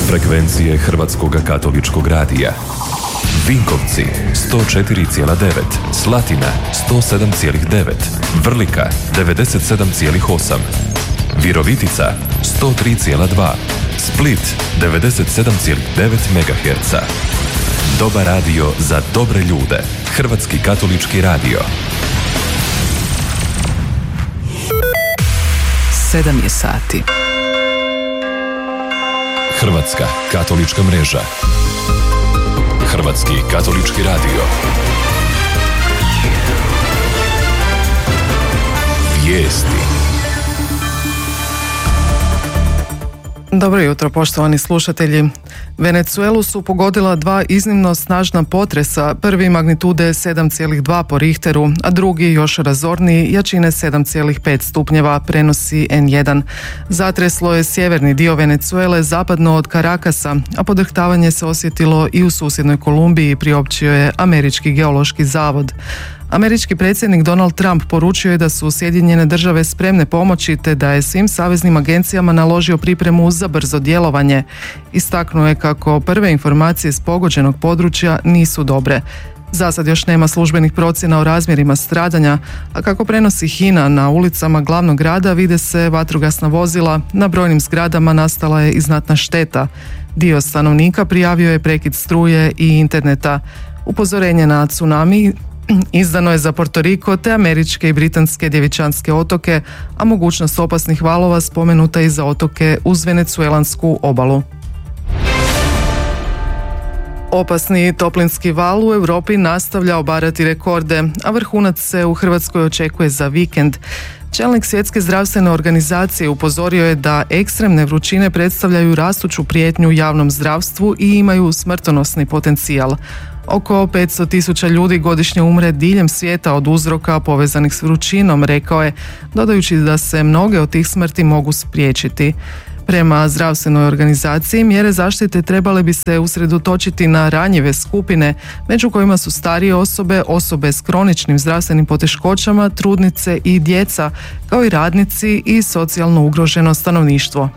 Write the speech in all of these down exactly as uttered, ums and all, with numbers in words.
Frekvencije Hrvatskog katoličkog radija. Vinkovci sto četiri zarez devet, Slatina sto sedam zarez devet, Vrlika devedeset sedam zarez osam, Virovitica sto tri zarez dva, Split devedeset sedam zarez devet megaherca. Dobar radio za dobre ljude. Hrvatski katolički radio. Sedam je sati. Hrvatska katolička mreža. Hrvatski katolički radio. Vijesti. Dobro jutro, poštovani slušatelji. Venezuelu su pogodila dva iznimno snažna potresa, prvi magnitude sedam zarez dva po Richteru, a drugi još razorniji, jačine sedam zarez pet stupnjeva, prenosi en jedan. Zatreslo je sjeverni dio Venezuele zapadno od Carakasa, a podrhtavanje se osjetilo i u susjednoj Kolumbiji, priopćio je Američki geološki zavod. Američki predsjednik Donald Trump poručio je da su Sjedinjene države spremne pomoći te da je svim saveznim agencijama naložio pripremu za brzo djelovanje. Istaknuo je kako prve informacije s pogođenog područja nisu dobre. Za sad još nema službenih procjena o razmjerima stradanja, a kako prenosi Hina, na ulicama glavnog grada vide se vatrogasna vozila, na brojnim zgradama nastala je i znatna šteta. Dio stanovnika prijavio je prekid struje i interneta. Upozorenje na tsunami izdano je za Porto Riko te američke i britanske djevičanske otoke, a mogućnost opasnih valova spomenuta i za otoke uz venecuelansku obalu. Opasni toplinski val u Europi nastavlja obarati rekorde, a vrhunac se u Hrvatskoj očekuje za vikend. Čelnik Svjetske zdravstvene organizacije upozorio je da ekstremne vrućine predstavljaju rastuću prijetnju javnom zdravstvu i imaju smrtonosni potencijal. Oko petsto tisuća ljudi godišnje umre diljem svijeta od uzroka povezanih s vrućinom, rekao je, dodajući da se mnoge od tih smrti mogu spriječiti. Prema zdravstvenoj organizaciji, mjere zaštite trebale bi se usredotočiti na ranjive skupine, među kojima su starije osobe, osobe s kroničnim zdravstvenim poteškoćama, trudnice i djeca, kao i radnici i socijalno ugroženo stanovništvo.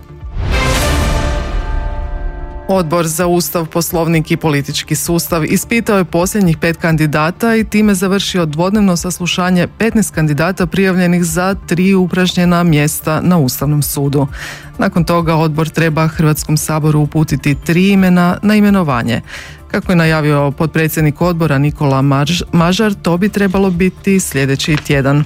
Odbor za Ustav, Poslovnik i politički sustav ispitao je posljednjih pet kandidata i time završio dvodnevno saslušanje petnaest kandidata prijavljenih za tri upražnjena mjesta na Ustavnom sudu. Nakon toga odbor treba Hrvatskom saboru uputiti tri imena na imenovanje. Kako je najavio potpredsjednik odbora Nikola Mažar, to bi trebalo biti sljedeći tjedan.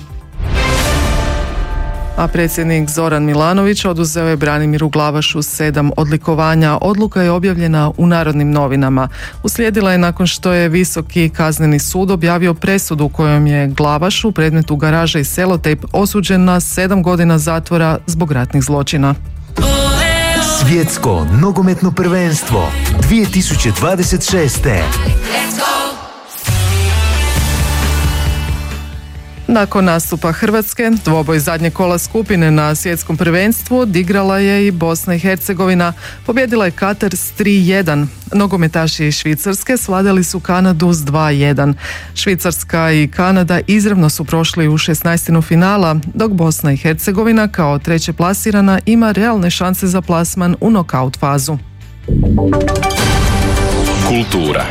A predsjednik Zoran Milanović oduzeo je Branimiru Glavašu sedam odlikovanja. Odluka je objavljena u Narodnim novinama. Uslijedila je nakon što je Visoki kazneni sud objavio presudu kojom je Glavaš u predmetu Garaža i Selotejp osuđen na sedam godina zatvora zbog ratnih zločina. Svjetsko nogometno prvenstvo dvije tisuće dvadeset šeste. Nakon nastupa Hrvatske, dvoboj zadnje kola skupine na svjetskom prvenstvu odigrala je i Bosna i Hercegovina. Pobjedila je Katar s tri jedan. Nogometaši iz Švicarske svladali su Kanadu s dva jedan. Švicarska i Kanada izravno su prošli u šesnaestinu finala, dok Bosna i Hercegovina kao treće plasirana ima realne šanse za plasman u nokaut fazu. Kultura.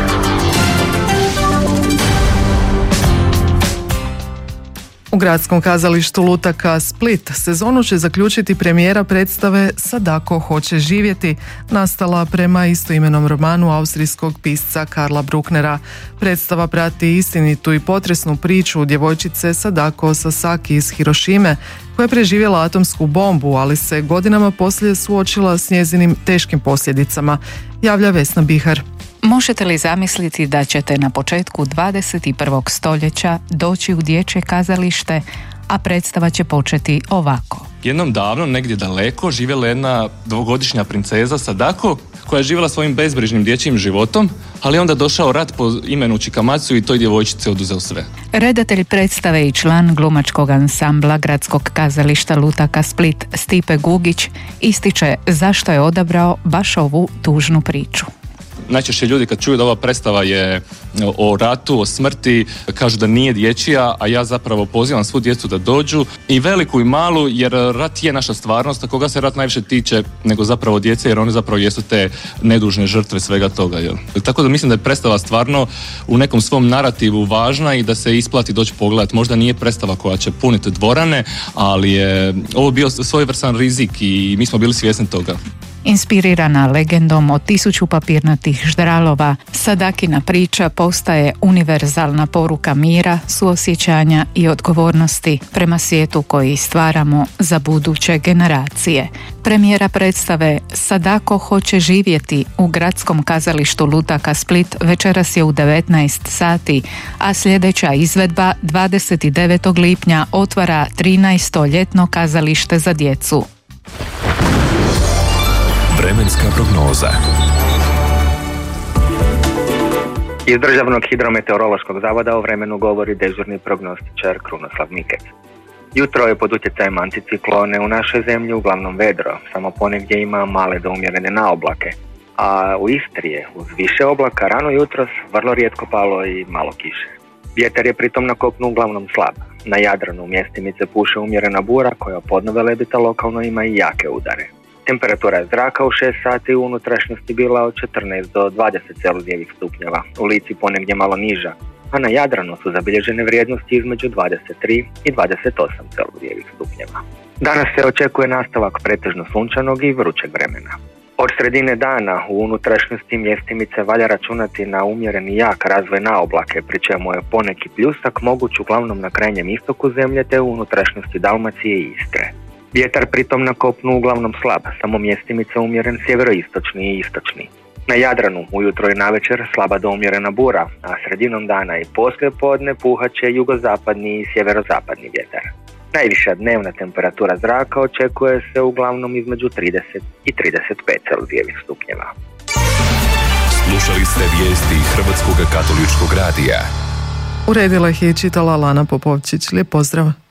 U gradskom kazalištu Lutaka Split sezonu će zaključiti premijera predstave Sadako hoće živjeti, nastala prema istoimenom romanu austrijskog pisca Karla Brucknera. Predstava prati istinitu i potresnu priču djevojčice Sadako Sasaki iz Hirošime, koja je preživjela atomsku bombu, ali se godinama poslije suočila s njezinim teškim posljedicama, javlja Vesna Bihar. Možete li zamisliti da ćete na početku dvadeset prvog stoljeća doći u dječje kazalište, a predstava će početi ovako. Jednom davno, negdje daleko, živjela jedna dvogodišnja princeza Sadako, koja je živjela svojim bezbrižnim dječjim životom, ali onda došao rat po imenu Chikamatsu i toj djevojčici oduzeo sve. Redatelj predstave i član glumačkog ansambla gradskog kazališta Lutaka Split Stipe Gugić ističe zašto je odabrao baš ovu tužnu priču. Najčešće ljudi kad čuju da ova predstava je o ratu, o smrti, kažu da nije dječja, a ja zapravo pozivam svu djecu da dođu, i veliku i malu, jer rat je naša stvarnost, a koga se rat najviše tiče nego zapravo djece, jer oni zapravo jesu te nedužne žrtve svega toga. Jel? Tako da mislim da je predstava stvarno u nekom svom narativu važna i da se isplati doći pogledati. Možda nije predstava koja će puniti dvorane, ali je ovo bio svojevrstan rizik i mi smo bili svjesni toga. Inspirirana legendom o tisuću papirnatih ždralova, Sadakina priča postaje univerzalna poruka mira, suosjećanja i odgovornosti prema svijetu koji stvaramo za buduće generacije. Premijera predstave Sadako hoće živjeti u Gradskom kazalištu Lutaka Split večeras je u devetnaest sati, a sljedeća izvedba dvadeset devetog lipnja otvara trinaesto ljetno kazalište za djecu. Vremenska prognoza. Iz Državnog hidrometeorološkog zavoda o vremenu govori dežurni prognostičar Krunoslav Mikec. Jutro je pod utjecajem anticiklone u našoj zemlji uglavnom vedro, samo ponegdje ima male do umjerene naoblake, a u Istri je uz više oblaka rano jutros vrlo rijetko palo i malo kiše. Vjetar je pritom na kopnu uglavnom slab. Na Jadranu mjestimice puše umjerena bura koja podnove lebita lokalno ima i jake udare. Temperatura zraka u šest sati u unutrašnjosti bila od četrnaest do dvadeset celzijevih stupnjeva, u Lici ponegdje malo niža, a na Jadranu su zabilježene vrijednosti između dvadeset tri i dvadeset osam celzijevih stupnjeva. Danas se očekuje nastavak pretežno sunčanog i vrućeg vremena. Od sredine dana u unutrašnjosti mjestimice valja računati na umjereni jak razvoj naoblake, pri čemu je poneki pljusak moguć uglavnom na krajnjem istoku zemlje te u unutrašnjosti Dalmacije i Istre. Vjetar pritom na kopnu uglavnom slab, samo mjestimice umjeren sjeveroistočni i istočni. Na Jadranu ujutro i navečer slaba do umjerena bura, a sredinom dana i poslije podne puhaće jugozapadni i sjeverozapadni vjetar. Najviša dnevna temperatura zraka očekuje se uglavnom između trideset i trideset pet celzijevih stupnjeva. Slušali ste vijesti Hrvatskog katoličkog radija. Uredila ih je i čitala Lana Popovčić. Lijep pozdrav!